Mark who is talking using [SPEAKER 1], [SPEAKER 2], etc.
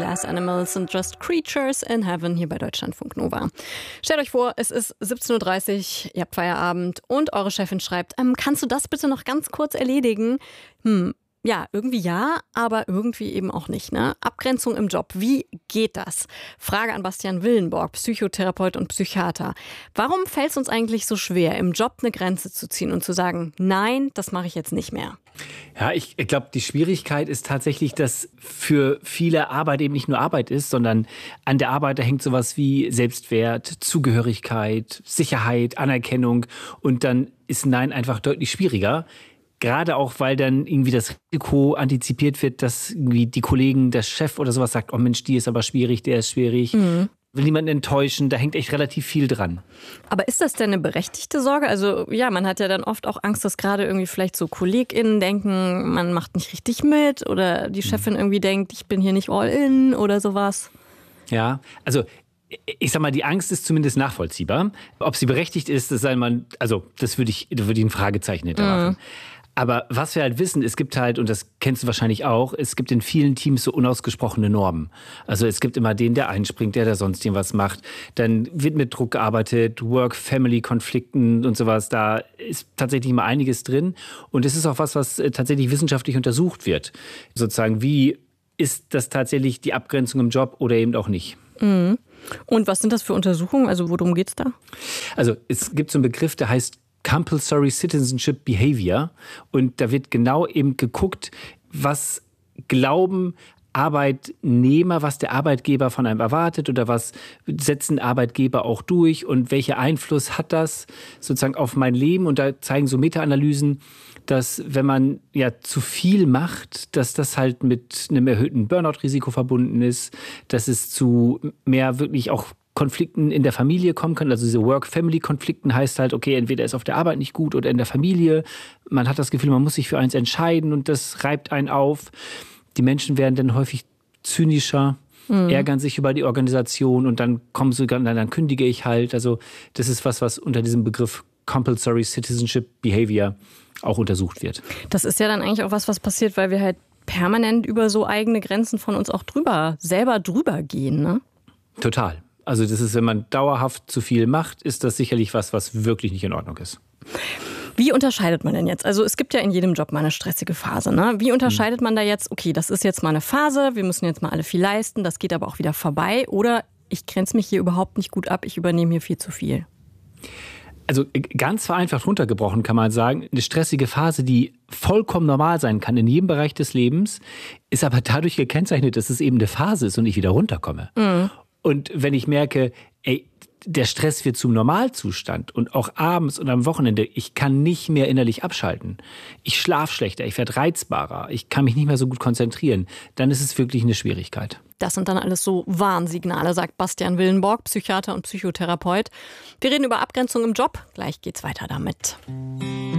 [SPEAKER 1] Glass Animals and Just Creatures in Heaven hier bei Deutschlandfunk Nova. Stellt euch vor, es ist 17.30 Uhr, ihr habt Feierabend und eure Chefin schreibt, kannst du das bitte noch ganz kurz erledigen? Ja, irgendwie ja, aber irgendwie eben auch nicht. Ne? Abgrenzung im Job, wie geht das? Frage an Bastian Willenborg, Psychotherapeut und Psychiater. Warum fällt es uns eigentlich so schwer, im Job eine Grenze zu ziehen und zu sagen, nein, das mache ich jetzt nicht mehr?
[SPEAKER 2] Ja, ich glaube, die Schwierigkeit ist tatsächlich, dass für viele Arbeit eben nicht nur Arbeit ist, sondern an der Arbeit, da hängt sowas wie Selbstwert, Zugehörigkeit, Sicherheit, Anerkennung und dann ist Nein einfach deutlich schwieriger. Gerade auch, weil dann irgendwie das Risiko antizipiert wird, dass irgendwie die Kollegen, der Chef oder sowas sagt, oh Mensch, die ist aber schwierig, der ist schwierig. Will niemanden enttäuschen, da hängt echt relativ viel dran.
[SPEAKER 1] Aber ist das denn eine berechtigte Sorge? Also ja, man hat ja dann oft auch Angst, dass gerade irgendwie vielleicht so KollegInnen denken, man macht nicht richtig mit oder die Chefin irgendwie denkt, ich bin hier nicht all in oder sowas.
[SPEAKER 2] Ja, also ich sag mal, die Angst ist zumindest nachvollziehbar. Ob sie berechtigt ist, das würde ich ein Fragezeichen hintermachen. Aber was wir halt wissen, es gibt halt, und das kennst du wahrscheinlich auch, es gibt in vielen Teams so unausgesprochene Normen. Also es gibt immer den, der einspringt, der sonst irgendwas macht. Dann wird mit Druck gearbeitet, Work-Family-Konflikten und sowas. Da ist tatsächlich mal einiges drin. Und es ist auch was tatsächlich wissenschaftlich untersucht wird. Sozusagen, wie ist das tatsächlich die Abgrenzung im Job oder eben auch nicht?
[SPEAKER 1] Und was sind das für Untersuchungen? Also worum geht's da?
[SPEAKER 2] Also es gibt so einen Begriff, der heißt Compulsory Citizenship Behavior. Und da wird genau eben geguckt, was glauben Arbeitnehmer, was der Arbeitgeber von einem erwartet oder was setzen Arbeitgeber auch durch und welchen Einfluss hat das sozusagen auf mein Leben. Und da zeigen so Meta-Analysen, dass wenn man ja zu viel macht, dass das halt mit einem erhöhten Burnout-Risiko verbunden ist, dass es zu mehr wirklich auch Konflikten in der Familie kommen können. Also diese Work-Family-Konflikten heißt halt, okay, entweder ist auf der Arbeit nicht gut oder in der Familie. Man hat das Gefühl, man muss sich für eins entscheiden und das reibt einen auf. Die Menschen werden dann häufig zynischer, ärgern sich über die Organisation und dann kommen sogar, dann kündige ich halt. Also das ist was unter diesem Begriff Compulsory Citizenship Behavior auch untersucht wird.
[SPEAKER 1] Das ist ja dann eigentlich auch was passiert, weil wir halt permanent über so eigene Grenzen von uns auch selber drüber gehen, ne?
[SPEAKER 2] Total. Also das ist, wenn man dauerhaft zu viel macht, ist das sicherlich was wirklich nicht in Ordnung ist.
[SPEAKER 1] Wie unterscheidet man denn jetzt? Also es gibt ja in jedem Job mal eine stressige Phase, ne? Wie unterscheidet man da jetzt, okay, das ist jetzt mal eine Phase, wir müssen jetzt mal alle viel leisten, das geht aber auch wieder vorbei oder ich grenze mich hier überhaupt nicht gut ab, ich übernehme hier viel zu viel?
[SPEAKER 2] Also ganz vereinfacht runtergebrochen kann man sagen, eine stressige Phase, die vollkommen normal sein kann in jedem Bereich des Lebens, ist aber dadurch gekennzeichnet, dass es eben eine Phase ist und ich wieder runterkomme. Und wenn ich merke, der Stress wird zum Normalzustand und auch abends und am Wochenende, ich kann nicht mehr innerlich abschalten. Ich schlafe schlechter, ich werde reizbarer, ich kann mich nicht mehr so gut konzentrieren. Dann ist es wirklich eine Schwierigkeit.
[SPEAKER 1] Das sind dann alles so Warnsignale, sagt Bastian Willenborg, Psychiater und Psychotherapeut. Wir reden über Abgrenzung im Job. Gleich geht's weiter damit.